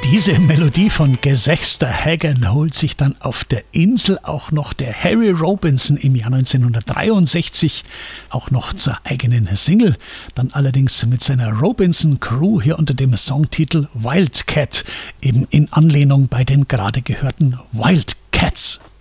Diese Melodie von Gesächter Hagan holt sich dann auf der Insel auch noch der Harry Robinson im Jahr 1963 auch noch zur eigenen Single, dann allerdings mit seiner Robinson Crew hier unter dem Songtitel Wildcat, eben in Anlehnung bei den gerade gehörten Wildcats.